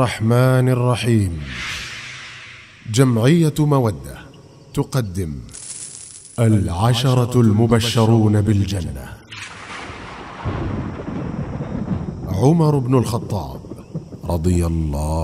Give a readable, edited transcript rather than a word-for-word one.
الرحمن الرحيم. جمعية مودة تقدم 10 المبشرون بالجنة. عمر بن الخطاب رضي الله